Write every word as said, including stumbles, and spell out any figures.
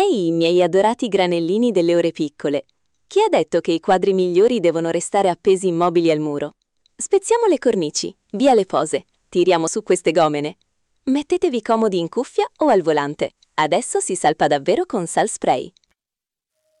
Ehi, miei adorati granellini delle ore piccole. Chi ha detto che i quadri migliori devono restare appesi immobili al muro? Spezziamo le cornici, via le pose, tiriamo su queste gomene. Mettetevi comodi in cuffia o al volante. Adesso si salpa davvero con Sal Spray.